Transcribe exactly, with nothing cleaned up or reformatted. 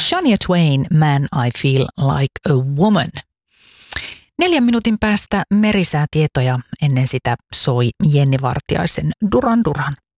Shania Twain, Man I Feel Like a Woman. Neljän minuutin päästä merisäätietoja, ennen sitä soi Jenni Vartiaisen Duran Duran.